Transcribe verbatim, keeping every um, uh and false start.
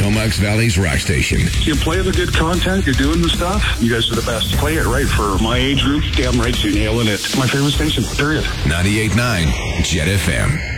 Comox Valley's rock station. You play the good content, you're doing the stuff, you guys are the best. Play it right for my age group, damn right you're nailing it. My favorite station, period. ninety-eight point nine Jet F M.